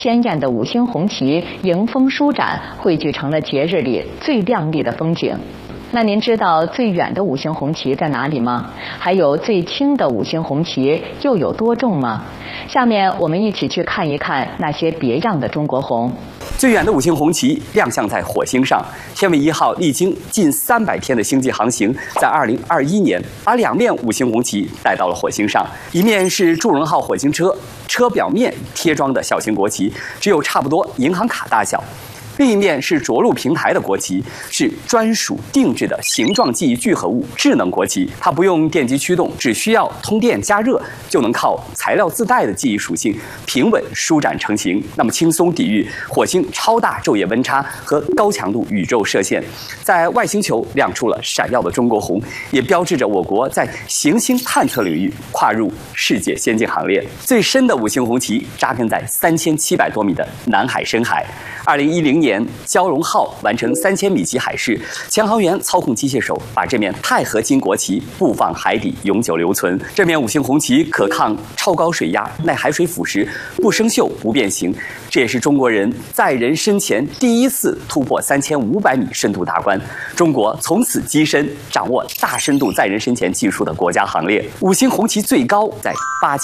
鲜艳的五星红旗迎风舒展，汇聚成了节日里最亮丽的风景。那您知道最远的五星红旗在哪里吗？还有最轻的五星红旗又有多重吗？下面我们一起去看一看那些别样的中国红。 最远的五星红旗亮相在火星上，天卫1号历经近300天的星际航行，在2021年把2面五星红旗带到了火星上。一面是祝融号火星车，车表面贴装的小型国旗，只有差不多银行卡大小。另一面是着陆平台的国旗，是专属定制的形状记忆聚合物智能国旗，它不用电机驱动，只需要通电加热就能靠材料自带的记忆属性平稳舒展成型，那么轻松抵御火星超大昼夜温差和高强度宇宙射线，在外星球亮出了闪耀的中国红，也标志着我国在行星探测领域跨入世界先进行列。最深的五星红旗扎根在3700多米的南海深海。2010年，蛟龙号完成3000米级海试，潜航员操控机械手把这面钛合金国旗布放海底，永久留存。这面五星红旗可抗超高水压、耐海水腐蚀、不生锈、不变形。这也是中国人在人身前第一次突破3500米深度大关。中国从此跻身掌握大深度在人身前技术的国家行列。五星红旗最高在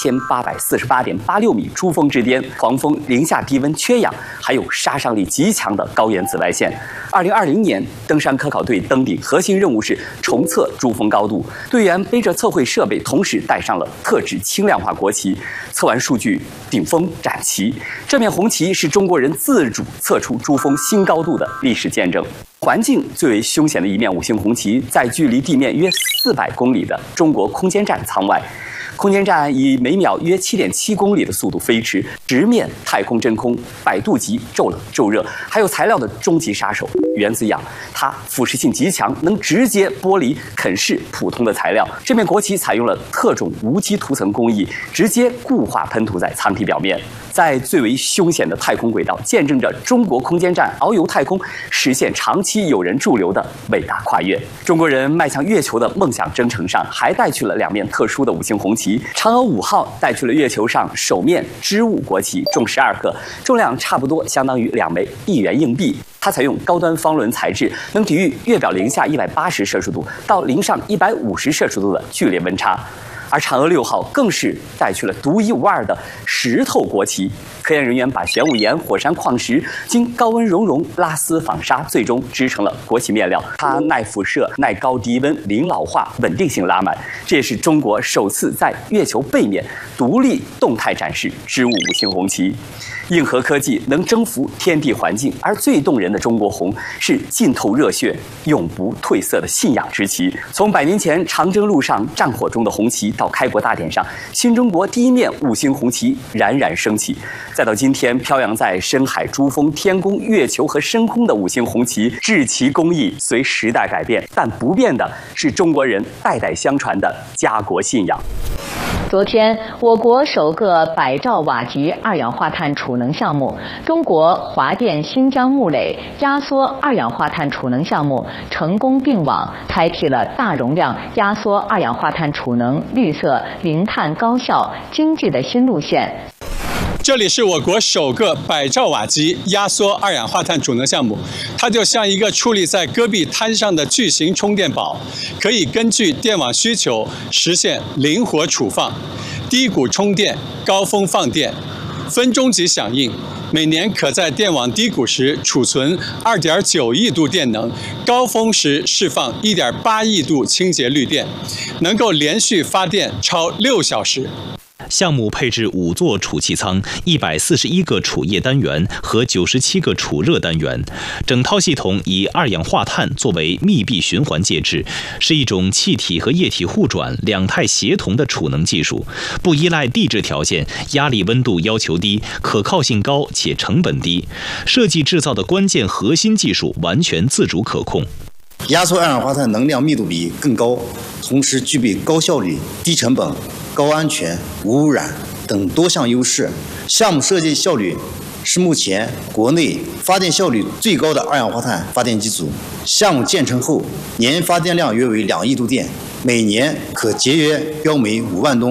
8848.86米珠峰之巅，狂风、零下低温、缺氧，还有杀伤力极强的高原紫外线。2020年，登山科考队登顶，核心任务是重测珠峰高度。队员背着测绘设备，同时带上了特制轻量化国旗。测完数据，顶峰展旗。这面红旗是中国人自主测出珠峰新高度的历史见证。环境最为凶险的一面五星红旗，在距离地面约400公里的中国空间站舱外。空间站以每秒约7.7公里的速度飞驰，直面太空真空100度级骤冷骤热，还有材料的终极杀手原子氧，它腐蚀性极强，能直接剥离啃噬普通的材料。这面国旗采用了特种无机涂层工艺，直接固化喷涂在舱体表面。在最为凶险的太空轨道，见证着中国空间站遨游太空，实现长期有人驻留的伟大跨越。中国人迈向月球的梦想征程上，还带去了2面特殊的五星红旗。嫦娥5号带去了月球上首面织物国旗，重12克，重量差不多相当于2枚1元硬币。它采用高端方轮材质，能抵御月表零下180摄氏度到零上150摄氏度的剧烈温差。而嫦娥6号更是带去了独一无二的石头国旗，科研人员把玄武岩火山矿石经高温熔融、拉丝纺纱，最终织成了国旗面料。它耐辐射、耐高低温、零老化、稳定性拉满，这也是中国首次在月球背面独立动态展示织物五星红旗。硬核科技能征服天地环境，而最动人的中国红是浸透热血、永不褪色的信仰之旗。从100年前长征路上战火中的红旗，到开国大典上新中国第一面五星红旗冉冉升起，再到今天飘扬在深海、珠峰、天宫、月球和深空的五星红旗，制旗工艺随时代改变，但不变的是中国人代代相传的家国信仰。 昨天，我国首个百兆瓦级二氧化碳储能项目——中国华电新疆木垒压缩二氧化碳储能项目成功并网，开辟了大容量压缩二氧化碳储能绿色、零碳、高效、经济的新路线。 这里是我国首个百兆瓦级压缩二氧化碳储能项目，它就像一个矗立在戈壁滩上的巨型充电宝，可以根据电网需求实现灵活储放、低谷充电、高峰放电、分钟级响应。每年可在电网低谷时储存2.9亿度电能，高峰时释放1.8亿度清洁绿电，能够连续发电超6小时。 项目配置5座储气舱、141个储液单元和97个储热单元，整套系统以二氧化碳作为密闭循环介质，是一种气体和液体互转、两态协同的储能技术，不依赖地质条件，压力、温度要求低，可靠性高且成本低，设计制造的关键核心技术完全自主可控。 压缩二氧化碳能量密度比更高，同时具备高效率、低成本、高安全、无污染等多项优势。项目设计效率是目前国内发电效率最高的二氧化碳发电机组。项目建成后，年发电量约为2亿度电，每年可节约标煤5万吨，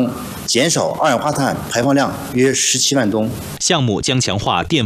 减少二氧化碳排放量约17万吨。 项目将强化电